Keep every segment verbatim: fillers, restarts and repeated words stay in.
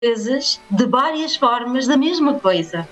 vezes de várias formas da mesma coisa.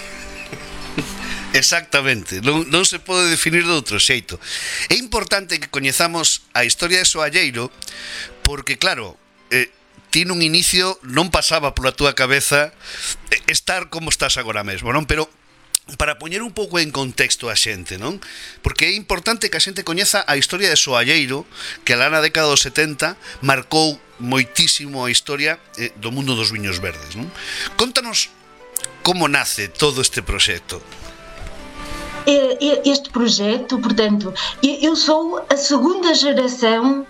Exactamente, non, non se pode definir de outro xeito. É importante que coñezamos a historia de Soalleiro porque, claro, eh, ti nun inicio non pasaba pola túa cabeza estar como estás agora mesmo, non? Pero para poñer un pouco en contexto a xente, non? Porque é importante que a xente coñeza a historia de Soalleiro, que lá na década dos setenta marcou moitísimo a historia eh, do mundo dos viños verdes, non? Contanos como nace todo este proxecto. Este projeto, portanto, eu sou a segunda geração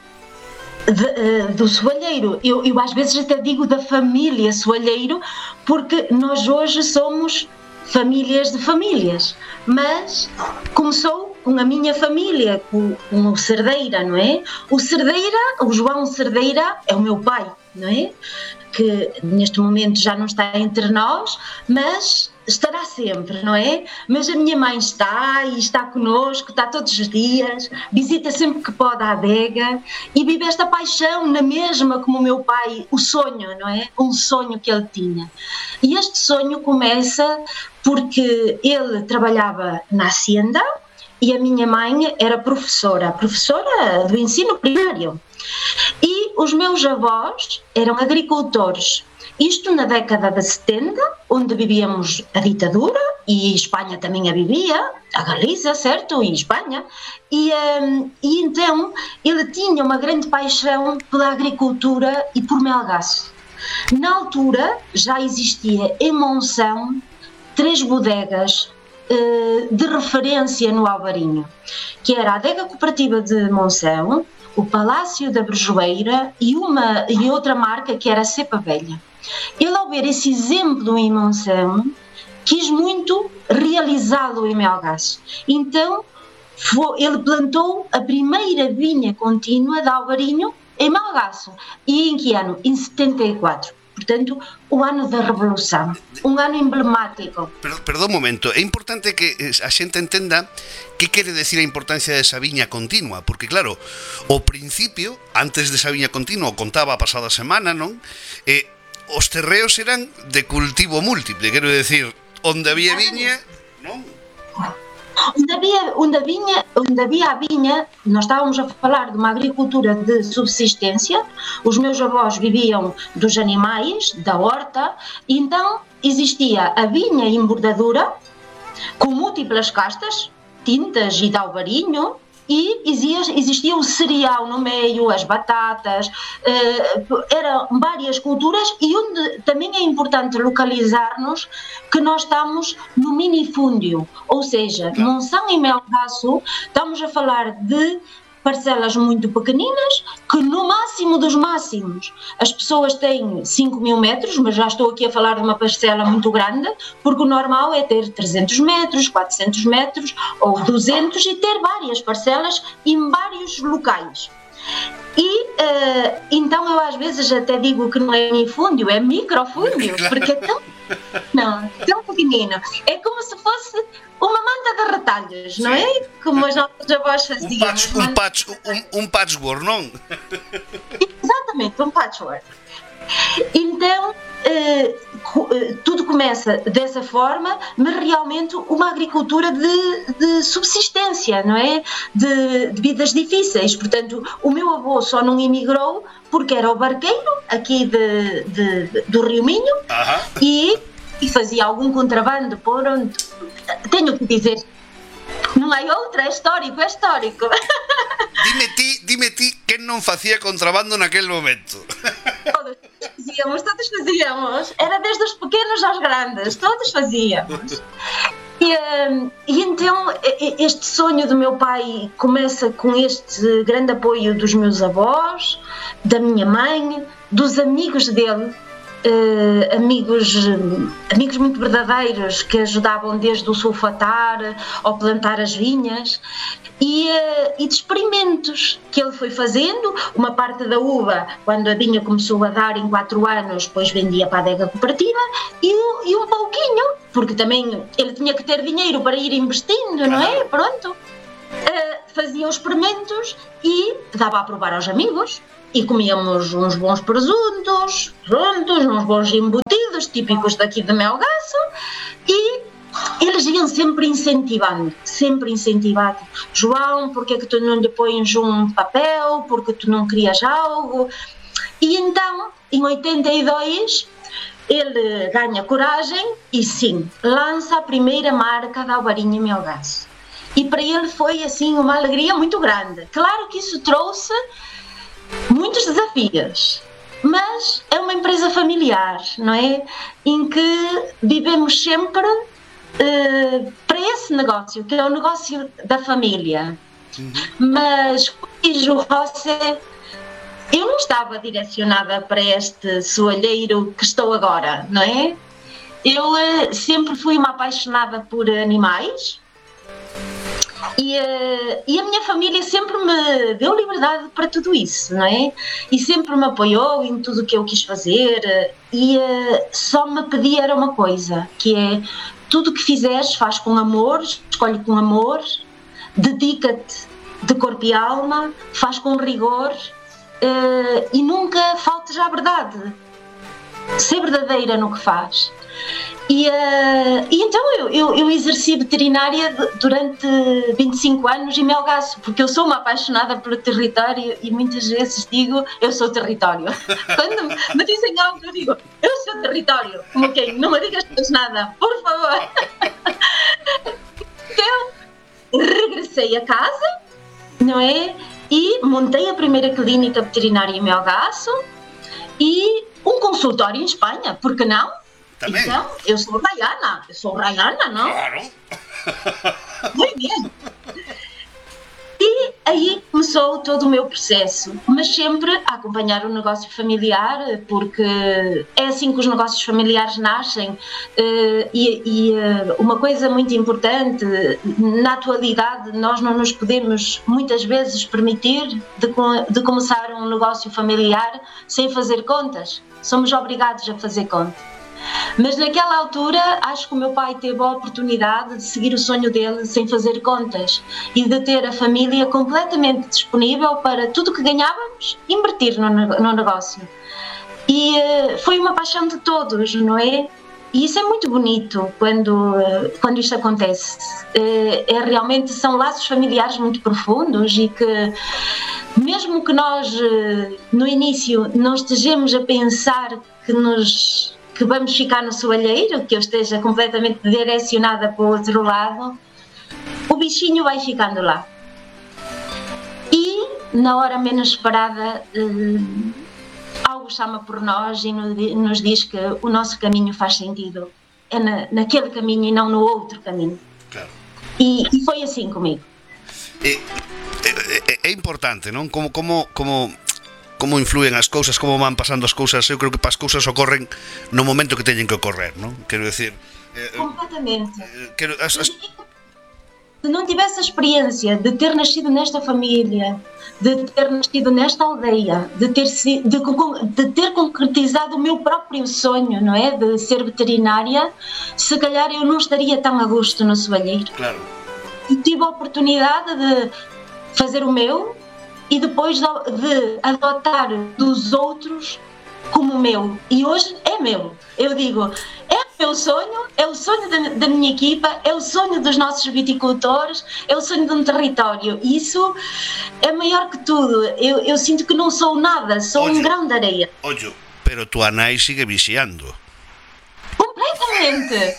de, do Soalheiro. Eu, eu às vezes até digo da família Soalheiro, porque nós hoje somos famílias de famílias, mas começou com a minha família, com, com o Cerdeira, não é? O Cerdeira, o João Cerdeira é o meu pai, não é? Que neste momento já não está entre nós, mas estará sempre, não é? Mas a minha mãe está e está connosco, está todos os dias, visita sempre que pode a adega e vive esta paixão na mesma como o meu pai, o sonho, não é? Um sonho que ele tinha. E este sonho começa porque ele trabalhava na Hacienda e a minha mãe era professora, professora do ensino primário. E os meus avós eram agricultores. Isto na década de setenta, onde vivíamos a ditadura, e Espanha também a vivia, a Galiza, certo? E Espanha. E, um, e então ele tinha uma grande paixão pela agricultura e por melgaço. Na altura já existia em Monção três bodegas uh, de referência no Alvarinho, que era a adega cooperativa de Monção, o Palácio da Brejoeira e, uma, e outra marca que era a Cepa Velha. Ele, ao ver esse exemplo em Monção, quis muito realizá-lo em Melgaço. Então, foi, ele plantou a primeira vinha contínua de Alvarinho em Melgaço. E em que ano? Em setenta e quatro. Portanto, o ano da Revolução, un ano emblemático. Perdón, perdón un momento, é importante que a xente entenda que quere decir a importancia desa viña continua, porque claro, ao principio, antes desa viña continua, contaba a pasada semana, non? Eh, os terreos eran de cultivo múltiple, quero decir, onde había viña, non? Onde había, onde, vinha, onde havia a vinha, nós estávamos a falar de uma agricultura de subsistência, os meus avós viviam dos animais, da horta, e então existia a vinha em bordadura, com múltiplas castas, tintas e de alvarinho, e existia o cereal no meio, as batatas, eram várias culturas e onde também é importante localizar-nos que nós estamos no minifúndio, ou seja, Monção e Melgaço, estamos a falar de parcelas muito pequeninas, que no máximo dos máximos as pessoas têm cinco mil metros, mas já estou aqui a falar de uma parcela muito grande, porque o normal é ter trezentos metros, quatrocentos metros ou duzentos e ter várias parcelas em vários locais. E uh, então eu às vezes até digo que não é minifúndio, é microfúndio, porque é tão, não, tão pequenino. É como se fosse uma manta de retalhos, não é? Como as nossas avós faziam. Um, patch, um, patch, um, um patchwork, não? Exatamente, um patchwork. Então, eh, tudo começa dessa forma, mas realmente uma agricultura de, de subsistência, não é? De, de vidas difíceis. Portanto, o meu avô só não emigrou porque era o barqueiro aqui de, de, de, do Rio Minho. Uh-huh. e, e fazia algum contrabando por onde... Tenho que dizer, non hai outra, é histórico, é histórico. Dime ti, dime ti que non facía contrabando naquel momento. Todos fazíamos, todos fazíamos. Era desde os pequenos aos grandes, todos fazíamos. E, e então este sonho do meu pai começa com este grande apoio dos meus avós, da minha mãe, dos amigos dele. Uh, amigos, amigos muito verdadeiros que ajudavam desde o sulfatar ao plantar as vinhas e, uh, e de experimentos que ele foi fazendo. Uma parte da uva, quando a vinha começou a dar em quatro anos, depois vendia para a adega cooperativa e, e um pouquinho, porque também ele tinha que ter dinheiro para ir investindo, não é? Pronto. Uh, fazia os experimentos e dava a provar aos amigos. E comíamos uns bons presuntos, prontos, uns bons embutidos, típicos daqui de Melgaço, e eles iam sempre incentivando, sempre incentivando. João, porque é que tu não lhe pões um papel, porque tu não crias algo? E então, em oitenta e dois, ele ganha coragem e sim, lança a primeira marca da Alvarinho Melgaço. E para ele foi assim uma alegria muito grande. Claro que isso trouxe muitos desafios, mas é uma empresa familiar, não é? Em que vivemos sempre uh, para esse negócio, que é o negócio da família. Uhum. Mas, como diz o José, eu não estava direcionada para este soalheiro que estou agora, não é? Eu uh, sempre fui uma apaixonada por animais. E, uh, e a minha família sempre me deu liberdade para tudo isso, não é? E sempre me apoiou em tudo o que eu quis fazer e uh, só me pedia era uma coisa, que é tudo o que fizeres faz com amor, escolhe com amor, dedica-te de corpo e alma, faz com rigor uh, e nunca faltes à verdade, ser verdadeira no que faz. E, uh, e então eu, eu, eu exerci veterinária durante vinte e cinco anos em Melgaço, porque eu sou uma apaixonada pelo território e muitas vezes digo, eu sou território. Quando me dizem algo, eu digo, eu sou território, como quem, não me digas nada, por favor. Então, regressei a casa, não é? E montei a primeira clínica veterinária em Melgaço e um consultório em Espanha, porque não? Também. Então, eu sou Rayana, eu sou Rayana, não? Claro. Muito bem. E aí começou todo o meu processo, mas sempre a acompanhar o negócio familiar, porque é assim que os negócios familiares nascem. E, e uma coisa muito importante, na atualidade nós não nos podemos muitas vezes permitir de, de começar um negócio familiar sem fazer contas, somos obrigados a fazer conta. Mas naquela altura acho que o meu pai teve a oportunidade de seguir o sonho dele sem fazer contas e de ter a família completamente disponível para tudo o que ganhávamos invertir no, no negócio. E uh, foi uma paixão de todos, não é? E isso é muito bonito quando, uh, quando isto acontece. Uh, é realmente, são laços familiares muito profundos e que mesmo que nós uh, no início não estejamos a pensar que nos... que vamos ficar no soalheiro, que eu esteja completamente direcionada para o outro lado, o bichinho vai ficando lá. E, na hora menos esperada, eh, algo chama por nós e nos diz que o nosso caminho faz sentido. É na, naquele caminho e não no outro caminho. Claro. E, e foi assim comigo. É, é, é importante, non? Como... como, como... como influen as cousas, como van pasando as cousas. Eu creo que as cousas ocorren no momento que teñen que ocorrer, non? Quero decir, eh, completamente. Eh, quero, as, as... Se não tivesse a experiência de ter nascido nesta família, de ter nascido nesta aldeia, de ter, de, de ter concretizado o meu próprio sonho, não é? De ser veterinária, se calhar eu não estaria tão a gosto no soalheiro. Claro. E tive a oportunidade de fazer o meu e depois de adotar dos outros como meu. E hoje é meu. Eu digo, é o meu sonho, é o sonho da, da minha equipa, é o sonho dos nossos viticultores, é o sonho de um território. E isso é maior que tudo. Eu, eu sinto que não sou nada, sou Ojo. um grão de areia. Ojo, pero tua nai sigue vixiando. Completamente.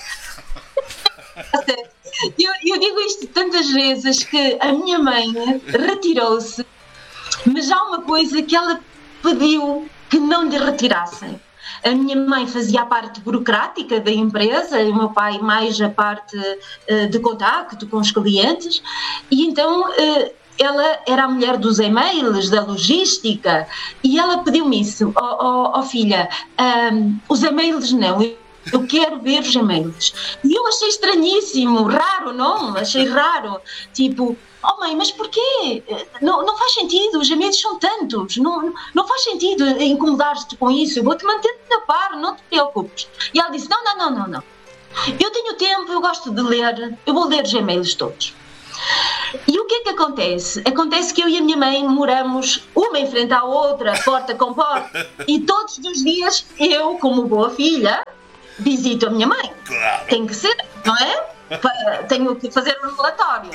eu, eu digo isto tantas vezes que a minha mãe retirou-se, mas há uma coisa que ela pediu que não lhe retirassem. A minha mãe fazia a parte burocrática da empresa e o meu pai mais a parte uh, de contacto com os clientes, e então uh, ela era a mulher dos e-mails, da logística, e ela pediu-me isso, ó oh, oh, oh, filha, um, os e-mails não, eu quero ver os e-mails. E eu achei estranhíssimo, raro, não? Achei raro, tipo... Oh mãe, mas porquê? Não, não faz sentido, os e-mails são tantos, não, não faz sentido incomodar-te com isso, eu vou-te manter a par, não te preocupes. E ela disse, não, não, não, não, não. Eu tenho tempo, eu gosto de ler, eu vou ler os e-mails todos. E o que é que acontece? Acontece que eu e a minha mãe moramos uma em frente à outra, porta com porta, e todos os dias eu, como boa filha, visito a minha mãe. Claro. Tem que ser, não é? Tenho que fazer um relatório.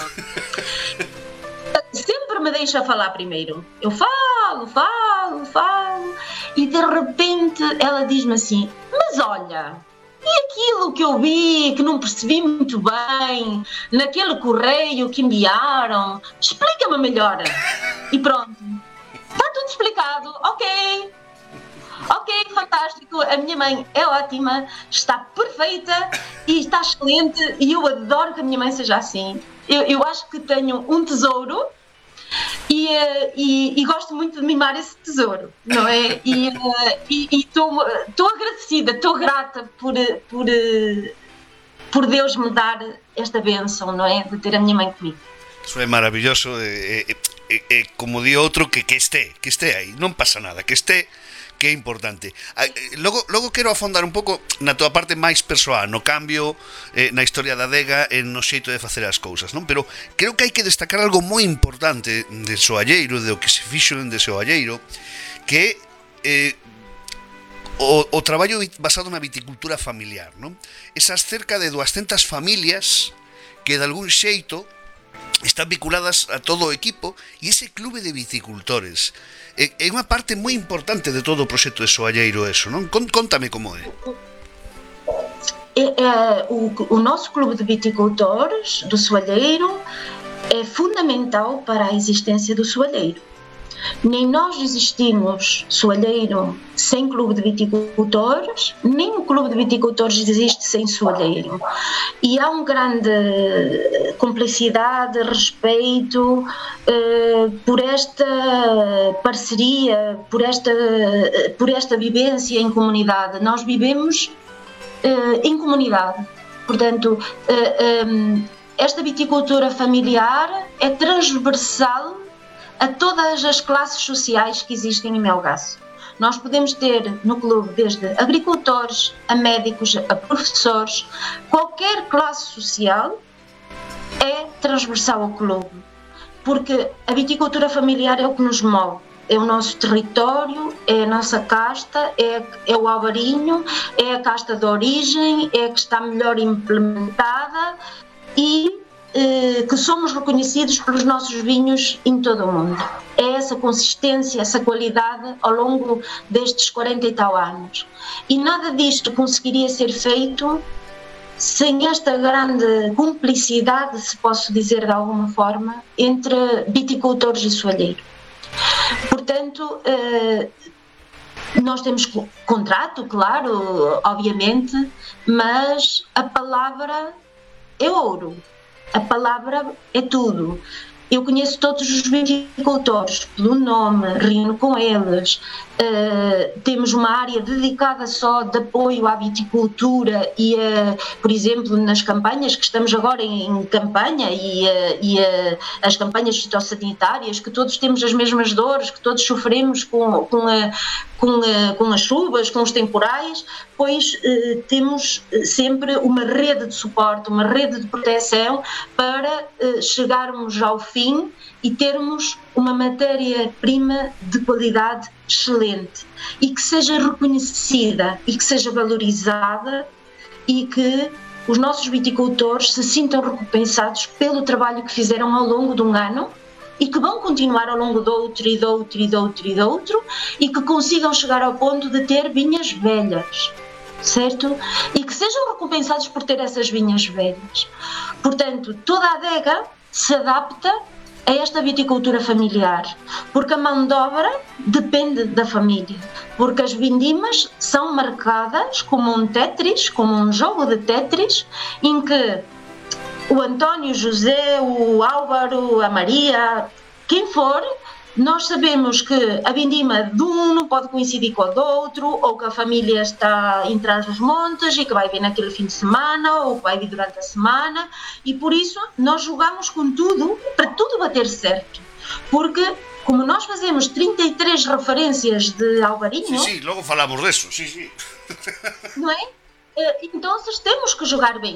Sempre me deixa falar primeiro. Eu falo, falo, falo, e de repente ela diz-me assim: mas olha, e aquilo que eu vi, que não percebi muito bem, naquele correio que enviaram, explica-me melhor. E pronto, está tudo explicado, ok. Ok, fantástico, a minha mãe é ótima, está perfeita e está excelente, e eu adoro que a minha mãe seja assim. Eu, eu acho que tenho um tesouro e, e, e gosto muito de mimar esse tesouro, não é? E estou agradecida, estou grata por, por, por Deus me dar esta bênção, não é? De ter a minha mãe comigo. Isso é maravilloso, é, é, é, é como di outro, que, que este, que este aí, non pasa nada, que este, que é importante. Logo, logo quero afondar un pouco na tua parte máis persoal, no cambio, eh, na historia da adega, e no xeito de facer as cousas, non? Pero creo que hai que destacar algo moi importante de Soalleiro, de o que se fixo de Soalleiro, que é eh, o, o traballo basado na viticultura familiar, non? Esas cerca de duascentas familias que de algún xeito están vinculadas a todo o equipo, e ese clube de viticultores é, é unha parte moi importante de todo o proxecto de Soalleiro, eso, non? Contame como é. É, é o, o nosso clube de viticultores do Soalheiro é fundamental para a existência do Soalheiro. Nem nós existimos, Soalheiro, sem clube de viticultores, nem o clube de viticultores existe sem Soalheiro. E há uma grande cumplicidade, respeito eh, por esta parceria, por esta, por esta vivência em comunidade. Nós vivemos eh, em comunidade. Portanto, eh, eh, esta viticultura familiar é transversal a todas as classes sociais que existem em Melgaço. Nós podemos ter no clube desde agricultores, a médicos, a professores, qualquer classe social é transversal ao clube, porque a viticultura familiar é o que nos move, é o nosso território, é a nossa casta, é, é o alvarinho, é a casta de origem, é a que está melhor implementada e que somos reconhecidos pelos nossos vinhos em todo o mundo. É essa consistência, essa qualidade ao longo destes quarenta e tal anos. E nada disto conseguiria ser feito sem esta grande cumplicidade, se posso dizer de alguma forma, entre viticultores e soalheiro. Portanto, nós temos contrato, claro, obviamente, mas a palavra é ouro. A palavra é tudo. Eu conheço todos os viticultores pelo nome, reúno com eles. Uh, temos uma área dedicada só de apoio à viticultura e, uh, por exemplo, nas campanhas, que estamos agora em, em campanha e, uh, e uh, as campanhas fitossanitárias, que todos temos as mesmas dores, que todos sofremos com, com, a, com, a, com as chuvas, com os temporais, pois uh, temos sempre uma rede de suporte, uma rede de proteção para uh, chegarmos ao fim e termos uma matéria-prima de qualidade excelente e que seja reconhecida e que seja valorizada e que os nossos viticultores se sintam recompensados pelo trabalho que fizeram ao longo de um ano e que vão continuar ao longo de outro e de outro e de outro e de outro e que consigam chegar ao ponto de ter vinhas velhas, certo? E que sejam recompensados por ter essas vinhas velhas. Portanto, toda a adega se adapta a esta viticultura familiar, porque a mão de obra depende da família, porque as vindimas são marcadas como um Tetris, como um jogo de Tetris, em que o António, o José, o Álvaro, a Maria, quem for, nós sabemos que a vindima de um não pode coincidir com a do outro, ou que a família está em trás dos montes e que vai vir naquele fim de semana, ou que vai vir durante a semana, e por isso nós jogamos com tudo, para tudo bater certo. Porque, como nós fazemos trinta e três referências de Alvarinho... Sim, sim, logo falamos disso, sim, sim. Não é? Então, temos que jogar bem.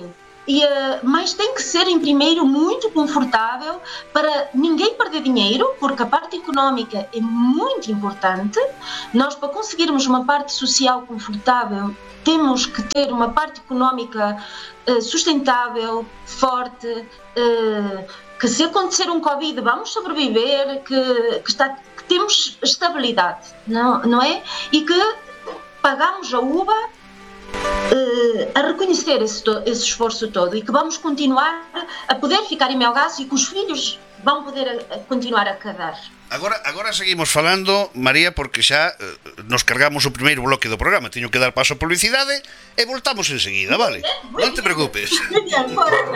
E, uh, mas tem que ser, em primeiro, muito confortável para ninguém perder dinheiro, porque a parte económica é muito importante. Nós, para conseguirmos uma parte social confortável, temos que ter uma parte económica uh, sustentável, forte, uh, que se acontecer um Covid vamos sobreviver, que, que, está, que temos estabilidade, não, não é? E que pagamos a U B A Uh, a reconhecer esse, esse esforço todo e que vamos continuar a poder ficar em Melgaço e que os filhos vão poder a, a continuar a cadar. Agora, agora seguimos falando, María, porque xa uh, nos cargamos o primeiro bloque do programa. Teño que dar paso a publicidade e voltamos enseguida, vale? Non te preocupes.